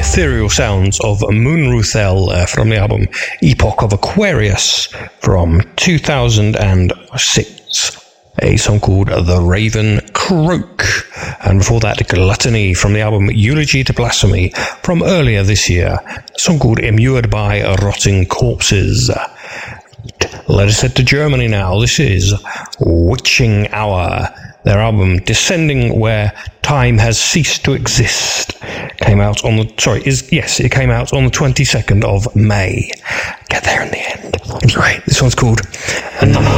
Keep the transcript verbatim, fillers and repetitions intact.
ethereal sounds of Moon Ruthel uh, from the album Epoch of Aquarius from two thousand six. A song called The Raven Croak. And before that, Gluttony from the album Eulogy to Blasphemy from earlier this year. A song called Immured by Rotting Corpses. Let us head to Germany now. This is Witching Hour. Their album Descending Where Time Has Ceased to Exist came out on the, sorry, is yes, it came out on the twenty-second of May. Get there in the end. Great. This one's called